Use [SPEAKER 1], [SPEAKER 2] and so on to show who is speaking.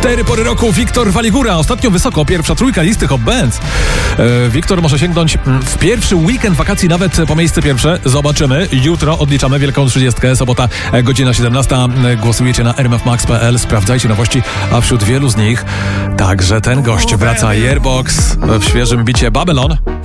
[SPEAKER 1] 4 pory roku. Wiktor Waligura. Ostatnio wysoko. Pierwsza trójka listy Hot Bands. Wiktor może sięgnąć w pierwszy weekend wakacji nawet po miejsce pierwsze. Zobaczymy. Jutro odliczamy Wielką 30. Sobota, godzina 17. Głosujecie na rmfmax.pl. Sprawdzajcie nowości, a wśród wielu z nich także ten gość wraca. Airbox w świeżym bicie Babylon.